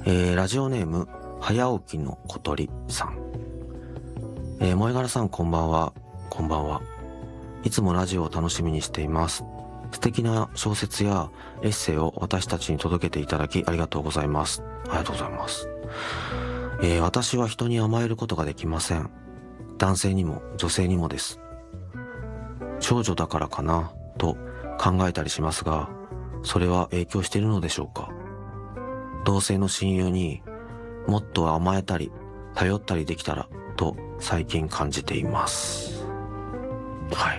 ラジオネーム早起きの小鳥さん。萌柄さん、こんばんは。こんばんは。いつもラジオを楽しみにしています。素敵な小説やエッセイを私たちに届けていただきありがとうございます。ありがとうございます。私は人に甘えることができません。男性にも女性にもです。少女だからかなと考えたりしますが、それは影響しているのでしょうか。同性の親友にもっと甘えたり頼ったりできたらと最近感じています。はい。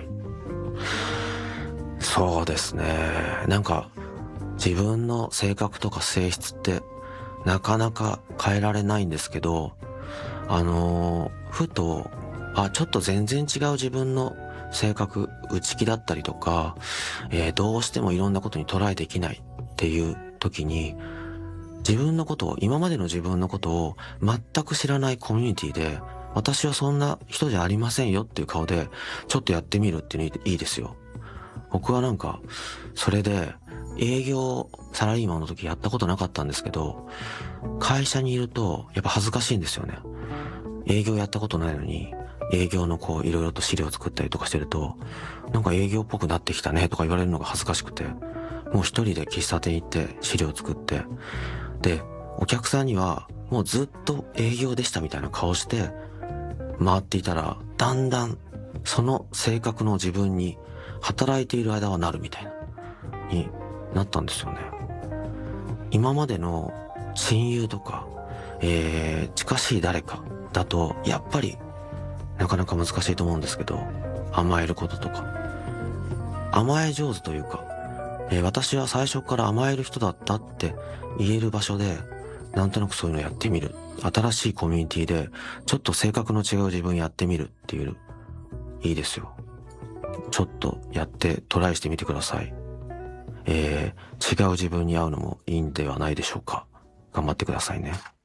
そうですね。なんか自分の性格とか性質ってなかなか変えられないんですけど、ふとちょっと全然違う自分の性格、内気だったりとか、どうしてもいろんなことにトライできないっていう時に、今までの自分のことを全く知らないコミュニティで、私はそんな人じゃありませんよっていう顔で、ちょっとやってみるっていうのいいですよ。僕はなんか、それで、営業、サラリーマンの時やったことなかったんですけど、会社にいると、やっぱ恥ずかしいんですよね。営業やったことないのに、営業のいろいろと資料作ったりとかしてると、なんか営業っぽくなってきたねとか言われるのが恥ずかしくて、もう一人で喫茶店行って資料作って、で、お客さんにはもうずっと営業でしたみたいな顔して回っていたら、だんだんその性格の自分に働いている間はなるみたいな、になったんですよね。今までの親友とか、近しい誰かだと、やっぱりなかなか難しいと思うんですけど、甘えることとか。甘え上手というか、私は最初から甘える人だったって言える場所で、なんとなくそういうのやってみる。新しいコミュニティで、ちょっと性格の違う自分やってみるっていう、いいですよ。ちょっとやってトライしてみてください。違う自分に会うのもいいんではないでしょうか。頑張ってくださいね。